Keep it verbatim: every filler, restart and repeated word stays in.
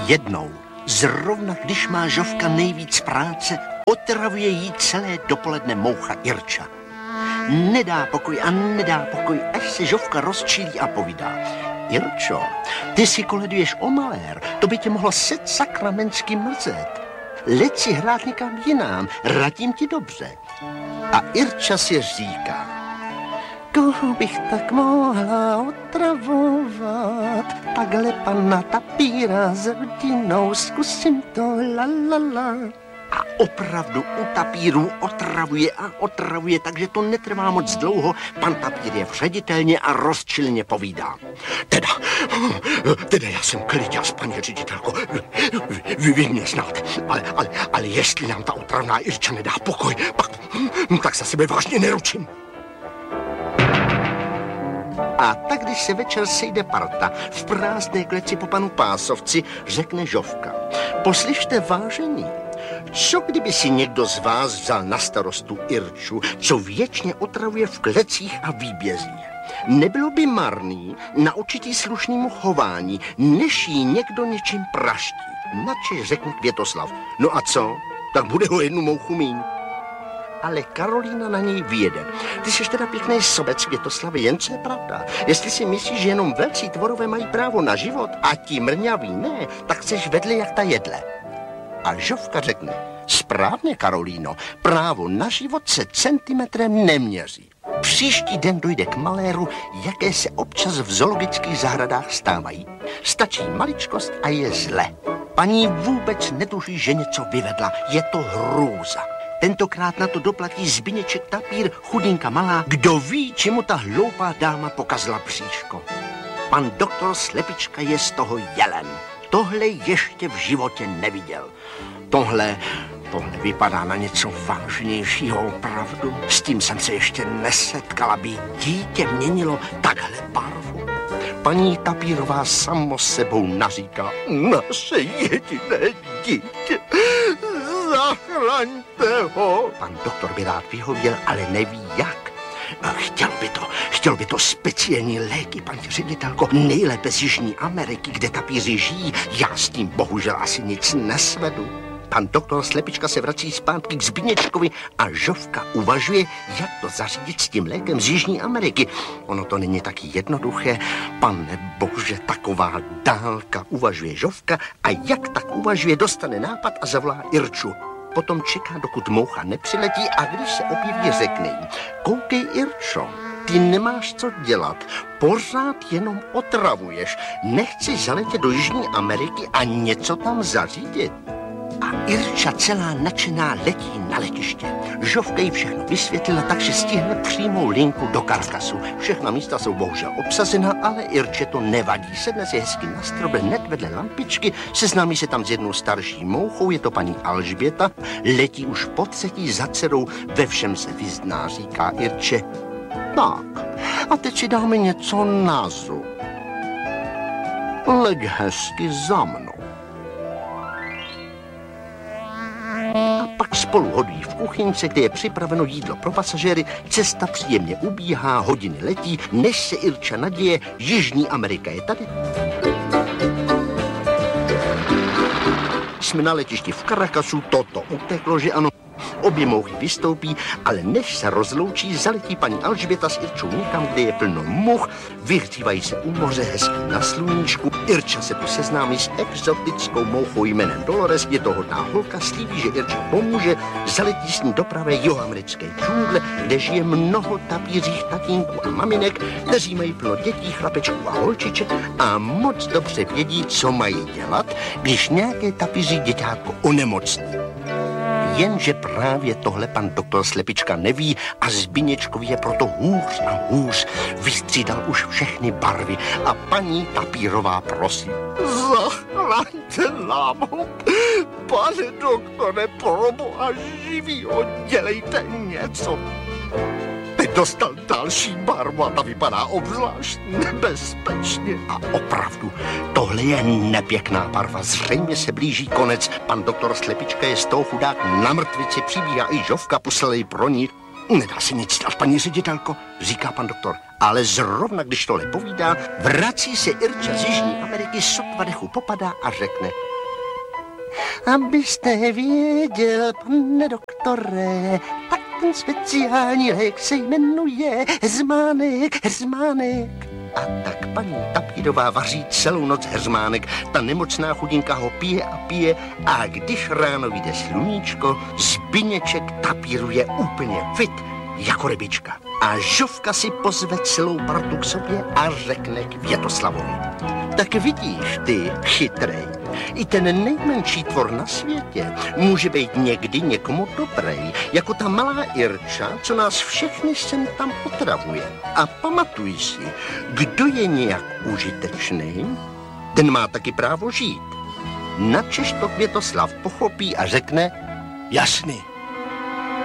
Jednou, zrovna když má Žofka nejvíc práce, otravuje jí celé dopoledne moucha Irča. Nedá pokoj a nedá pokoj, až se Žofka rozčílí a povídá: Irčo, ty si koleduješ o malér, to by tě mohlo set sakramensky mrzet. Leď si hrát někam jinam, radím ti dobře. A Irča si říká: koho bych tak mohla otravovat, takhle pana Tapíra s rodinou, zkusím to, la la la. A opravdu u Tapírů otravuje a otravuje, takže to netrvá moc dlouho. Pan Tapír je vředitelně a rozčilně povídá: Teda, teda já jsem kliďas, paní ředitelko, vy, vy mě znáte, ale, ale, ale jestli nám ta otravná Irča nedá pokoj, pak, tak za sebe vážně neručím. A tak, když se večer sejde parta v prázdné kleci po panu Pásovci, řekne Žofka: Poslyšte, vážení, co kdyby si někdo z vás vzal na starostu Irču, co věčně otravuje v klecích a výbězích? Nebylo by marný naučit jí slušnému chování, než jí někdo něčím praští. Načež řekne Květoslav: No a co? Tak bude ho jednu mouchu míň. Ale Karolína na něj vyjede: Ty jsi teda pěkný sobec, Květoslavě, jen co je pravda. Jestli si myslíš, že jenom velcí tvorové mají právo na život a ti mrňaví ne, tak chceš vedle jak ta jedle. A Žofka řekne: Správně, Karolíno, právo na život se centimetrem neměří. Příští den dojde k maléru, jaké se občas v zoologických zahradách stávají. Stačí maličkost a je zle. Paní vůbec netuší, že něco vyvedla. Je to hrůza. Tentokrát na to doplatí Zbyněček Tapír, chudinka malá. Kdo ví, čemu ta hloupá dáma pokazila bříško. Pan doktor Slepička je z toho jelen. Tohle ještě v životě neviděl. Tohle, tohle vypadá na něco vážnějšího opravdu. S tím jsem se ještě nesetkala, aby dítě měnilo takhle barvu. Paní Tapírová samo sebou naříká: Naše jediné dítě, zachraňte ho. Pan doktor by rád vyhověl, ale neví jak. Chtěl by to, chtěl by to speciální léky, paní ředitelko, nejlépe z Jižní Ameriky, kde tapíři žijí. Já s tím bohužel asi nic nesvedu. Pan doktor Slepička se vrací zpátky k Zbyněčkovi a Žofka uvažuje, jak to zařídit s tím lékem z Jižní Ameriky. Ono to není taky jednoduché. Pane bože, taková dálka, uvažuje Žofka, a jak tak uvažuje, dostane nápad a zavolá Irču. Potom čeká, dokud moucha nepřiletí, a když se objeví, řekne jí: Koukej, Irčo, ty nemáš co dělat, pořád jenom otravuješ. Nechceš zaletět do Jižní Ameriky a něco tam zařídit? A Irča celá nadšená letí na letiště. Žofka jí všechno vysvětlila, takže stihne přímou linku do Karkasu. Všechna místa jsou bohužel obsazena, ale Irče to nevadí. Sedne si hezky na strobe hned vedle lampičky, seznámí se tam s jednou starší mouchou, je to paní Alžběta, letí už po třetí za dcerou, ve všem se vyzná, říká Irče: Tak, a teď si dáme něco na zub. Leď hezky za mnou. A pak spolu hodují v kuchynce, kde je připraveno jídlo pro pasažéry. Cesta příjemně ubíhá, hodiny letí, než se Irča naděje: Jižní Amerika je tady. Jsme na letišti v Caracassu, toto uteklo, že ano. Obě mouchy vystoupí, ale než se rozloučí, zaletí paní Alžběta s Irčou někam, kde je plno much, vyhřívají se u moře hezky na sluníčku. Irča se tu seznámí s exotickou mouchou jménem Dolores, je to hodná holka, slíbí, že Irča pomůže, zaletí s ní do pravé jihoamerické džungle, kde žije mnoho tapířích tatínků a maminek, kteří mají plno dětí, chlapečků a holčiček a moc dobře vědí, co mají dělat, když nějaké tapíří děťátko onemocní. Jenže právě tohle pan doktor Slepička neví a Zbyněčkovi je proto hůř a hůř. Vystřídal už všechny barvy a paní Tapírová prosí: Zachraňte nám ho, pane doktore, proboha živýho, dělejte něco. Teď dostal další barvu a ta vypadá obzvlášť nebezpečně. A opravdu, tohle je nepěkná barva. Zřejmě se blíží konec. Pan doktor Slepička je z toho chudák na mrtvici, přibíhá i Žofka, poslali pro ní. Nedá se nic dát, paní ředitelko, říká pan doktor. Ale zrovna když tohle povídá, vrací se Irča z Jižní Ameriky, sotva dechu popadá a řekne: Abyste věděl, pane doktore, tak ten speciální lék se jmenuje heřmánek, heřmánek. A tak paní Tapírová vaří celou noc heřmánek, ta nemocná chudinka ho pije a pije a když ráno vyjde sluníčko, Zbyněček tapíruje úplně fit jako rybička. A Žofka si pozve celou partu k sobě a řekne k Květoslavovi. Tak vidíš ty, chytrej, i ten nejmenší tvor na světě může být někdy někomu dobrý, jako ta malá Irča, co nás všechny sem tam otravuje. A pamatuj si, kdo je nějak užitečný, ten má taky právo žít. Načež to Květoslav pochopí a řekne, jasný.